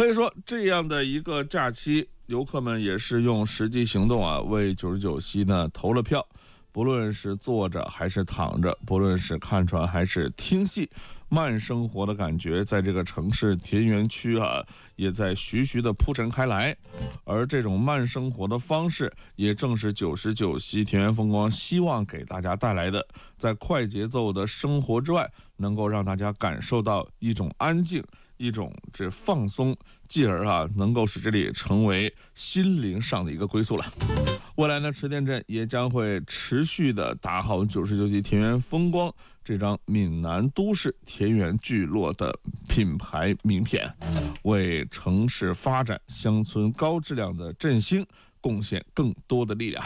可以说，这样的一个假期，游客们也是用实际行动为99夕呢投了票。不论是坐着还是躺着，不论是看船还是听戏，慢生活的感觉在这个城市田园区也在徐徐的铺陈开来。而这种慢生活的方式，也正是99夕田园风光希望给大家带来的，在快节奏的生活之外，能够让大家感受到一种安静，一种放松，继而能够使这里成为心灵上的一个归宿了。未来呢，池田镇也将会持续的打好99夕田园风光这张闽南都市田园聚落的品牌名片，为城市发展、乡村高质量的振兴贡献更多的力量。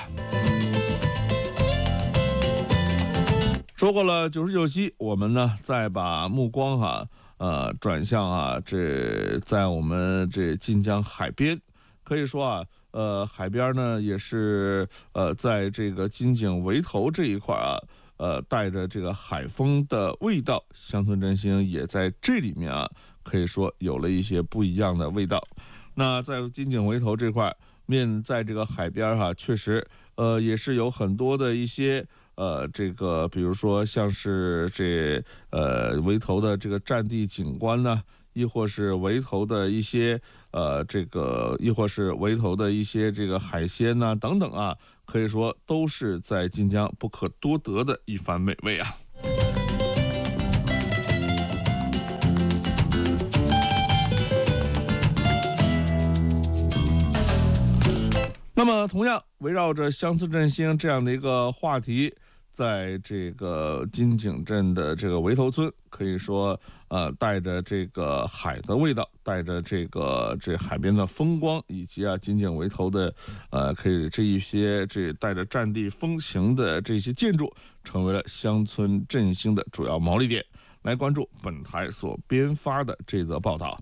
说过了99夕，我们呢再把目光转向这在我们这晋江海边。可以说海边呢也是在这个金井围头这一块带着这个海风的味道，乡村振兴也在这里面可以说有了一些不一样的味道。那在金井围头这块面，在这个海边确实也是有很多的一些这个比如说像是围头的这个战地景观呢，亦或是围头的一些亦或是围头的一些这个海鲜呐等等可以说都是在晋江不可多得的一番美味啊。那么同样围绕着乡村振兴这样的一个话题，在这个金井镇的这个围头村，可以说带着这个海的味道，带着这海边的风光，以及金井围头的可以这一些带着战地风情的这些建筑，成为了乡村振兴的主要毛利点。来关注本台所编发的这则报道。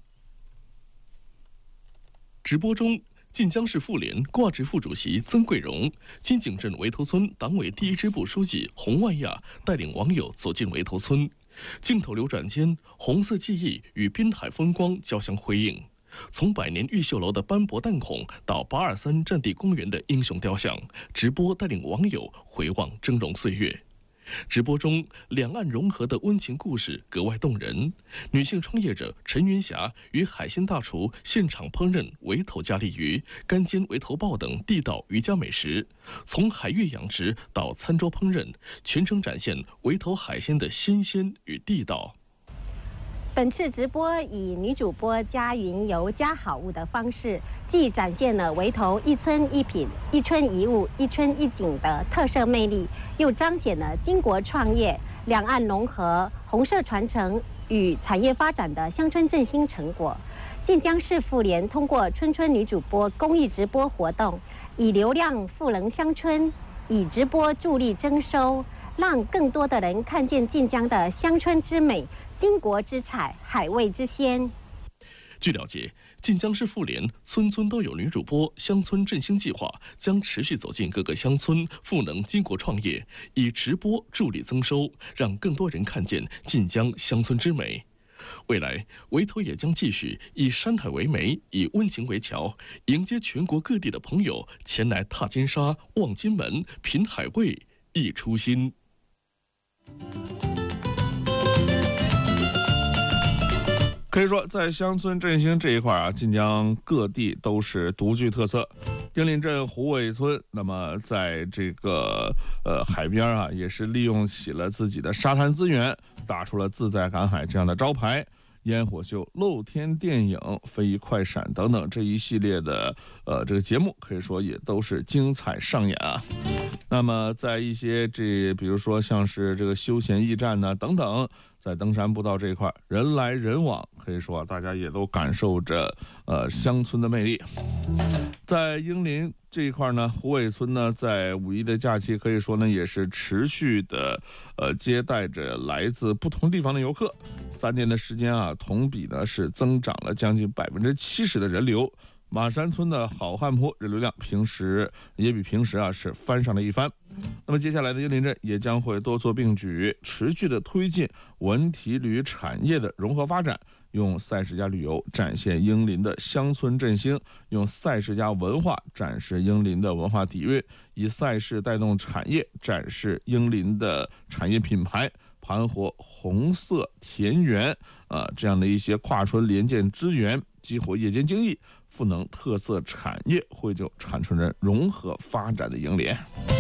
直播中，晋江市妇联挂职副主席曾桂荣、金井镇围头村党委第1支部书记洪万亚带领网友走进围头村。镜头流转间，红色记忆与滨海风光交相辉映。从百年玉秀楼的斑驳弹孔到823战地公园的英雄雕像，直播带领网友回望峥嵘岁月。直播中，两岸融合的温情故事格外动人。女性创业者陈云霞与海鲜大厨现场烹饪围头加利鱼、干煎围头鲍等地道渔家美食，从海域养殖到餐桌烹饪，全程展现围头海鲜的新鲜与地道。 本次直播以女主播加云游加好物的方式，既展现了围头一村一品、一村一物、一村一景的特色魅力，又彰显了经国创业、两岸融合、红色传承与产业发展的乡村振兴成果。晋江市妇联通过村村女主播公益直播活动，以流量赋能乡村，以直播助力增收，让更多的人看见晋江的乡村之美、经国之彩、海味之鲜。 据了解，晋江市妇联村村都有女主播乡村振兴计划将持续走进各个乡村，赋能经国创业，以直播助力增收，让更多人看见晋江乡村之美。未来，围头也将继续以山海为媒，以温情为桥，迎接全国各地的朋友前来踏金沙、望金门、品海味、忆初心。 可以说，在乡村振兴这一块晋江各地都是独具特色。丁林镇虎尾村，那么在这个海边也是利用起了自己的沙滩资源，打出了自在赶海这样的招牌。烟火秀、露天电影、非遗快闪等等这一系列的这个节目，可以说也都是精彩上演啊。那么在一些比如说像是这个休闲驿站呢等等，在登山步道这一块人来人往，可以说大家也都感受着乡村的魅力。在英林这一块呢，虎尾村呢在5一的假期可以说呢也是持续的接待着来自不同地方的游客。3年的时间同比呢是增长了将近70%的人流。马山村的好汉坡人流量也比平时是翻上了一番。那么接下来的英林镇也将会多做并举，持续的推进文体旅产业的融合发展， 用赛事加旅游展现英林的乡村振兴，用赛事加文化展示英林的文化底蕴，以赛事带动产业，展示英林的产业品牌，盘活红色田园这样的一些跨村联建资源，激活夜间经济，赋能特色产业，绘就产城人融合发展的英联。